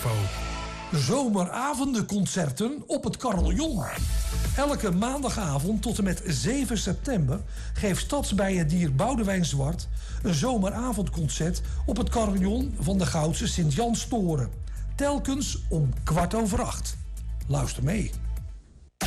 info. Zomeravondenconcerten op het Carillon. Elke maandagavond tot en met 7 september geeft Stadsbijendier Boudewijn Zwart een zomeravondconcert op het Carillon van de Goudse Sint-Janstoren. Telkens om 7:15. Luister mee.